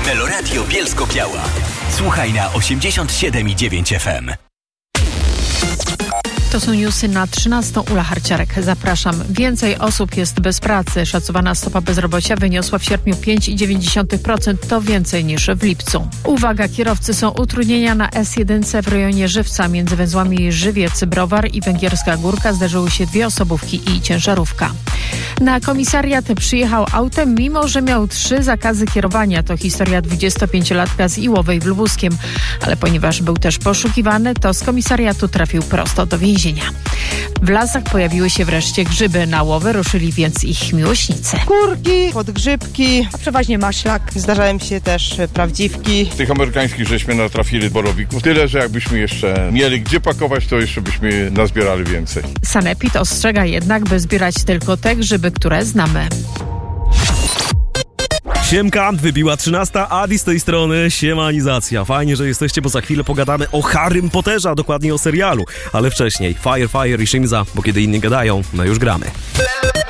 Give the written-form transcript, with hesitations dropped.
Meloradio Bielsko-Biała. Słuchaj na 87,9 FM. To są newsy na 13. Ula Harciarek. Zapraszam. Więcej osób jest bez pracy. Szacowana stopa bezrobocia wyniosła w sierpniu 5,9%. To więcej niż w lipcu. Uwaga, kierowcy, są utrudnienia na S1 w rejonie Żywca. Między węzłami Żywiec-Browar i Węgierska Górka zdarzyły się 2 osobówki i ciężarówka. Na komisariat przyjechał autem, mimo że miał 3 zakazy kierowania. To historia 25-latka z Iłowej w Lubuskiem. Ale ponieważ był też poszukiwany, to z komisariatu trafił prosto do więzienia. W lasach pojawiły się wreszcie grzyby. Na łowy ruszyli więc ich miłośnicy. Kurki, podgrzybki, a przeważnie maślak. Zdarzają się też prawdziwki. Tych amerykańskich żeśmy natrafili borowików. Tyle, że jakbyśmy jeszcze mieli gdzie pakować, to jeszcze byśmy nazbierali więcej. Sanepid ostrzega jednak, by zbierać tylko te grzyby, które znamy. Siemka, wybiła 13, Adi z tej strony, siemanizacja. Fajnie, że jesteście, bo za chwilę pogadamy o Harrym Potterze, a dokładnie o serialu. Ale wcześniej Fire i Shimza, bo kiedy inni gadają, my już gramy.